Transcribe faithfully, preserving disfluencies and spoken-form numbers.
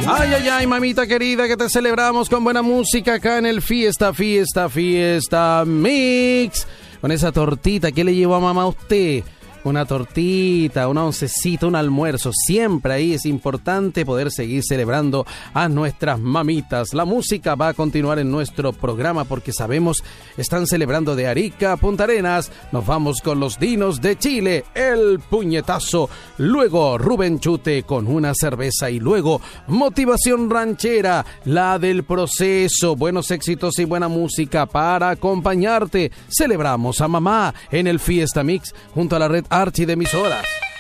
Ay, ay, ay, mamita querida, que te celebramos con buena música acá en el Fiesta, Fiesta, Fiesta Mix. Con esa tortita, ¿qué le llevó a mamá a usted? Una tortita, una oncecita, un almuerzo. Siempre ahí es importante poder seguir celebrando a nuestras mamitas. La música va a continuar en nuestro programa porque sabemos están celebrando de Arica a Punta Arenas. Nos vamos con los Dinos de Chile, El Puñetazo. Luego Rubén Chute con una cerveza y luego Motivación Ranchera, la del proceso. Buenos éxitos y buena música para acompañarte. Celebramos a mamá en el Fiesta Mix junto a la red Archi de emisoras.